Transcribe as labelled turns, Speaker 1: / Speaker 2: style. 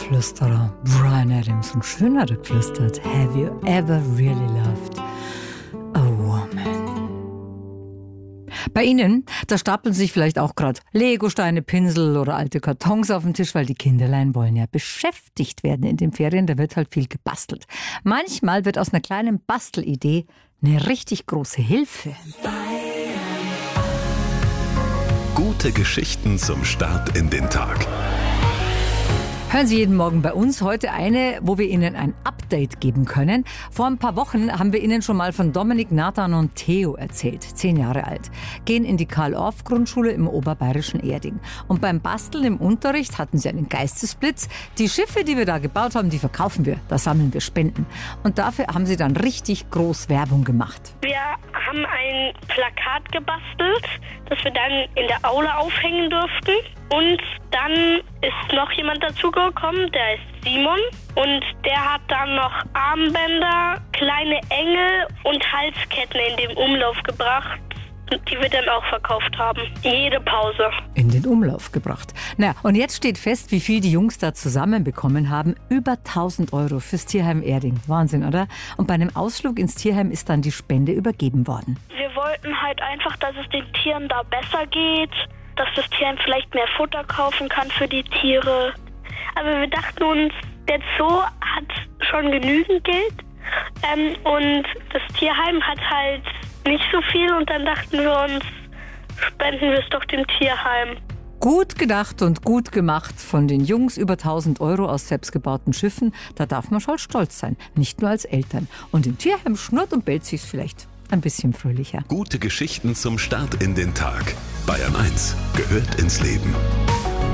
Speaker 1: Flüsterer Bryan Adams und schön hat er geflüstert. Have you ever really loved a woman? Bei Ihnen, da stapeln sich vielleicht auch gerade Legosteine, Pinsel oder alte Kartons auf den Tisch, weil die Kinderlein wollen ja beschäftigt werden in den Ferien. Da wird halt viel gebastelt. Manchmal wird aus einer kleinen Bastelidee eine richtig große Hilfe.
Speaker 2: Gute Geschichten zum Start in den Tag.
Speaker 1: Hören Sie jeden Morgen bei uns. Heute eine, wo wir Ihnen ein Update geben können. Vor ein paar Wochen haben wir Ihnen schon mal von Dominik, Nathan und Theo erzählt. 10 Jahre alt. Gehen in die Karl-Orff-Grundschule im oberbayerischen Erding. Und beim Basteln im Unterricht hatten sie einen Geistesblitz. Die Schiffe, die wir da gebaut haben, die verkaufen wir. Da sammeln wir Spenden. Und dafür haben sie dann richtig groß Werbung gemacht.
Speaker 3: Wir haben ein Plakat gebastelt, das wir dann in der Aula aufhängen durften. Und dann ist noch jemand dazugekommen, der ist Simon. Und der hat dann noch Armbänder, kleine Engel und Halsketten in den Umlauf gebracht, die wir dann auch verkauft haben. Jede Pause.
Speaker 1: In den Umlauf gebracht. Na, und jetzt steht fest, wie viel die Jungs da zusammenbekommen haben. Über 1.000 € fürs Tierheim Erding. Wahnsinn, oder? Und bei einem Ausflug ins Tierheim ist dann die Spende übergeben worden.
Speaker 3: Wir wollten halt einfach, dass es den Tieren da besser geht, dass das Tierheim vielleicht mehr Futter kaufen kann für die Tiere. Aber wir dachten uns, der Zoo hat schon genügend Geld und das Tierheim hat halt nicht so viel und dann dachten wir uns, spenden wir es doch dem Tierheim.
Speaker 1: Gut gedacht und gut gemacht von den Jungs, über 1.000 € aus selbstgebauten Schiffen. Da darf man schon stolz sein, nicht nur als Eltern. Und im Tierheim schnurrt und bellt sich's vielleicht ein bisschen fröhlicher.
Speaker 2: Gute Geschichten zum Start in den Tag. Bayern 1 gehört ins Leben.